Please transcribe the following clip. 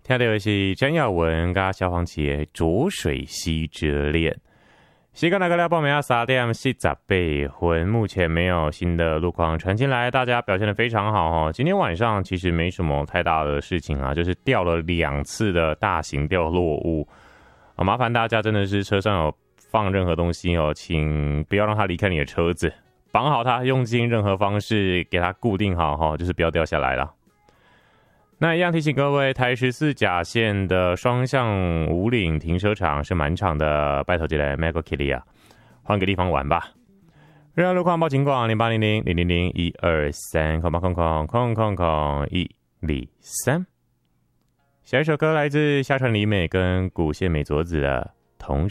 听到的是詹耀文跟萧煌奇的《浊水溪之恋》。时间大概报名要3点48分，目前没有新的路况传进来，大家表现得非常好哦。今天晚上其实没什么太大的事情啊，就是掉了2次的大型掉落物。麻烦大家真的是车上有放任何东西哦，请不要让它离开你的车子，绑好它，用尽任何方式给它固定好哈，就是不要掉下来了。那一样提醒各位，台14甲线的双向武岭停车场是满场的，拜托这来 Mega Kitty 啊，换个地方玩吧。任何路况报警广0800-000-123-123。下一首歌来自夏川里美跟古谢美佐子的《同